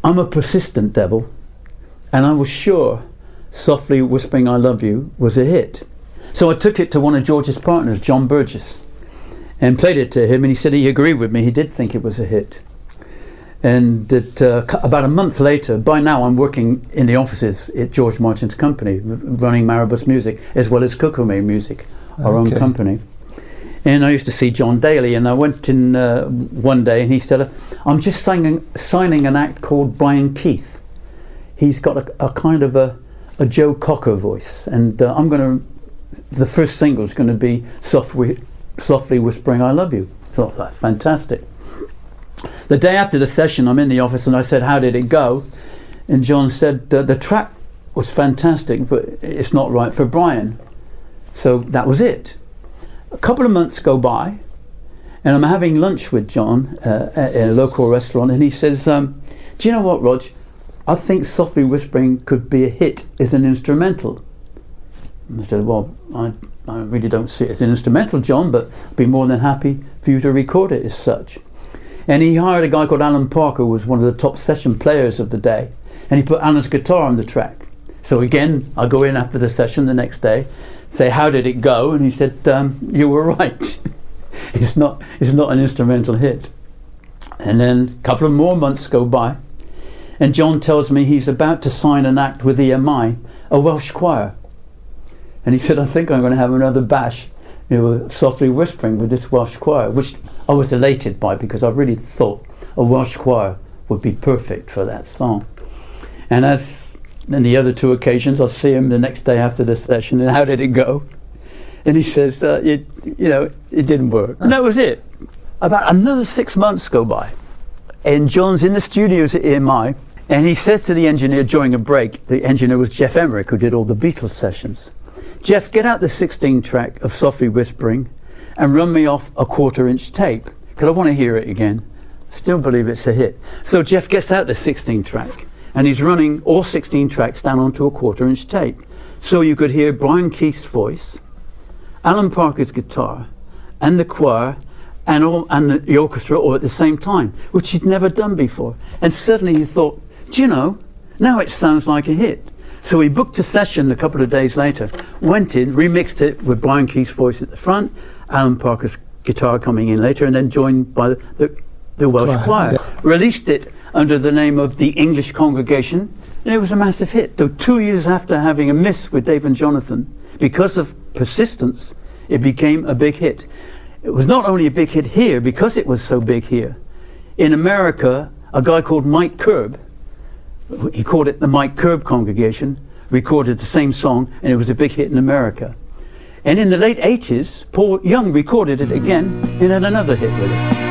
I'm a persistent devil, and I was sure Softly Whispering I Love You was a hit. So I took it to one of George's partners, John Burgess, and played it to him, and he said he agreed with me. He did think it was a hit. And that about a month later, by now I'm working in the offices at George Martin's company, running Maribus Music, as well as Cuckoo-Made Music, our own company. And I used to see John daily, and I went in one day, and he said, I'm just signing an act called Brian Keith. He's got a kind of a Joe Cocker voice, and the first single is going to be Softly Whispering I Love You. I thought, that's fantastic. The day after the session, I'm in the office and I said, how did it go? And John said, the track was fantastic, but it's not right for Brian. So that was it. A couple of months go by, and I'm having lunch with John at a local restaurant, and he says, do you know what, Rog? I think Softly Whispering could be a hit as an instrumental. And I said, well, I really don't see it as an instrumental, John, but I'd be more than happy for you to record it as such. And he hired a guy called Alan Parker, who was one of the top session players of the day, and he put Alan's guitar on the track. So again, I go in after the session the next day, say, how did it go? And he said, you were right. it's not an instrumental hit. And then a couple of more months go by, and John tells me he's about to sign an act with EMI, a Welsh choir. And he said, I think I'm going to have another bash, Softly Whispering with this Welsh choir, which I was elated by, because I really thought a Welsh choir would be perfect for that song. And as in the other two occasions, I'll see him the next day after the session, and how did it go? And he says, it didn't work. And that was it. About another 6 months go by, and John's in the studios at EMI, and he says to the engineer during a break, the engineer was Jeff Emerick, who did all the Beatles sessions, Jeff, get out the 16 track of Softly Whispering and run me off a 1/4-inch tape, because I want to hear it again. Still believe it's a hit. So Jeff gets out the 16 track, and he's running all 16 tracks down onto a 1/4-inch tape. So you could hear Brian Keith's voice, Alan Parker's guitar, and the choir, and the orchestra all at the same time, which he'd never done before. And suddenly he thought, do you know, now it sounds like a hit. So he booked a session a couple of days later, went in, remixed it with Brian Keith's voice at the front, Alan Parker's guitar coming in later, and then joined by the Welsh choir. Yeah. Released it under the name of the English Congregation, and it was a massive hit. So 2 years after having a miss with Dave and Jonathan, because of persistence, it became a big hit. It was not only a big hit here, because it was so big here. In America, a guy called Mike Curb, he called it the Mike Curb Congregation, recorded the same song, and it was a big hit in America. And in the late 80s, Paul Young recorded it again and had another hit with it.